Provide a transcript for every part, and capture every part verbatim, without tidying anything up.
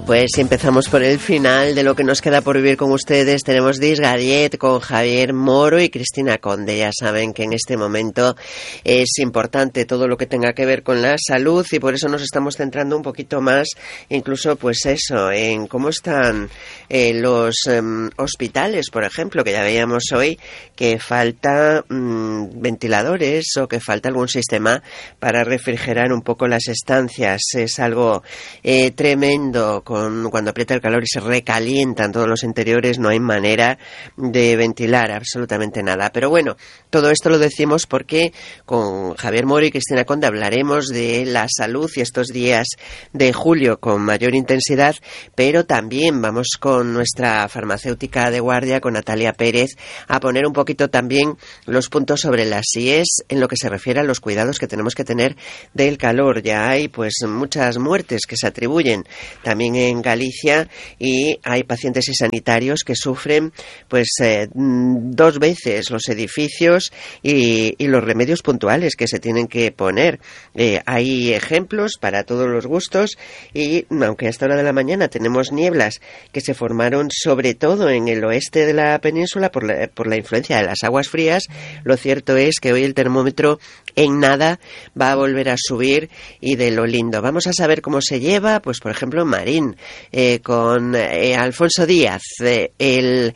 Pues empezamos por el final de lo que nos queda por vivir con ustedes. Tenemos Disgallet con Javier Moro y Cristina Conde. Ya saben que en este momento es importante todo lo que tenga que ver con la salud y por eso nos estamos centrando un poquito más, incluso pues eso, en cómo están eh, los eh, hospitales, por ejemplo, que ya veíamos hoy que falta mmm, ventiladores o que falta algún sistema para refrigerar un poco las estancias. Es algo eh, tremendo. Con, cuando aprieta el calor y se recalientan todos los interiores, no hay manera de ventilar absolutamente nada. Pero bueno, todo esto lo decimos porque con Javier Moro y Cristina Conde hablaremos de la salud y estos días de julio con mayor intensidad, pero también vamos con nuestra farmacéutica de guardia, con Natalia Pérez, a poner un poquito también los puntos sobre las íes en lo que se refiere a los cuidados que tenemos que tener del calor. Ya hay pues muchas muertes que se atribuyen también en Galicia y hay pacientes y sanitarios que sufren pues eh, dos veces los edificios y, y los remedios puntuales que se tienen que poner. Eh, hay ejemplos para todos los gustos y aunque a esta hora de la mañana tenemos nieblas que se formaron sobre todo en el oeste de la península por la, por la influencia de las aguas frías, lo cierto es que hoy el termómetro en nada va a volver a subir y de lo lindo. Vamos a saber cómo se lleva, pues por ejemplo Marín, eh, con eh, Alfonso Díaz, eh, el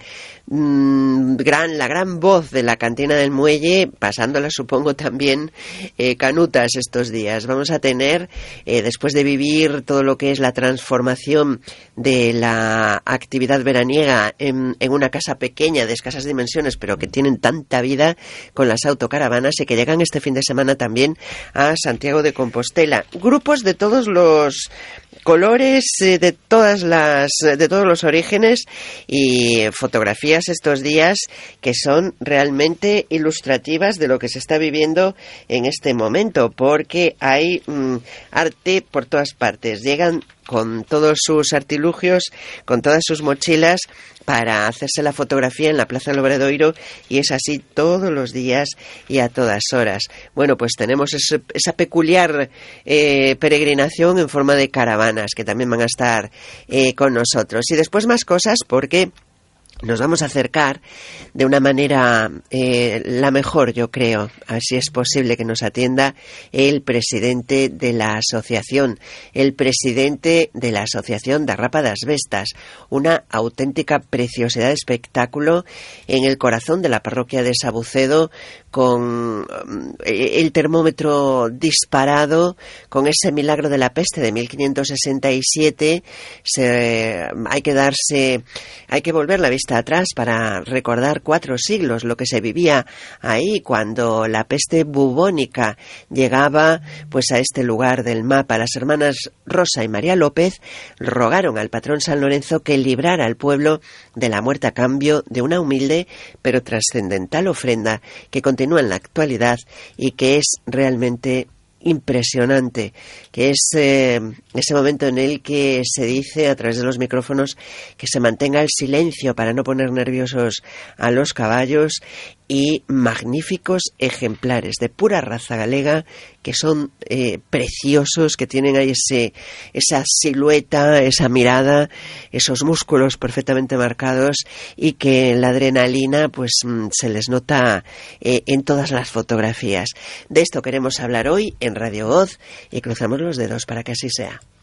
mm, gran, la gran voz de la cantina del muelle, pasándola supongo también eh, canutas estos días. Vamos a tener, eh, después de vivir todo lo que es la transformación de la actividad veraniega en, en una casa pequeña de escasas dimensiones, pero que tienen tanta vida con las autocaravanas y que llegan este fin de semana también a Santiago de Compostela. Grupos de todos los colores, eh, de todas las, de todos los orígenes y fotografías estos días que son realmente ilustrativas de lo que se está viviendo en este momento, porque hay mmm, arte por todas partes. Llegan con todos sus artilugios, con todas sus mochilas para hacerse la fotografía en la Plaza del Obradoiro y es así todos los días y a todas horas. Bueno, pues tenemos ese, esa peculiar eh, peregrinación en forma de caravanas que también van a estar eh, con nosotros. Y después más cosas porque nos vamos a acercar de una manera eh, la mejor, yo creo, así es posible que nos atienda el presidente de la asociación, el presidente de la asociación de Rapa das Vestas, una auténtica preciosidad de espectáculo en el corazón de la parroquia de Sabucedo, con el termómetro disparado, con ese milagro de la peste de mil quinientos sesenta y siete. Se, hay que darse, hay que volver la vista atrás para recordar cuatro siglos lo que se vivía ahí cuando la peste bubónica llegaba pues a este lugar del mapa. Las hermanas Rosa y María López rogaron al patrón San Lorenzo que librara al pueblo de la muerte a cambio de una humilde pero trascendental ofrenda que continúa en la actualidad y que es realmente impresionante, que es eh, ese momento en el que se dice a través de los micrófonos que se mantenga el silencio para no poner nerviosos a los caballos, y magníficos ejemplares de pura raza galega que son eh, preciosos, que tienen ahí ese, esa silueta, esa mirada, esos músculos perfectamente marcados y que la adrenalina pues se les nota eh, en todas las fotografías. De esto queremos hablar hoy en Radio Voz y cruzamos los dedos para que así sea.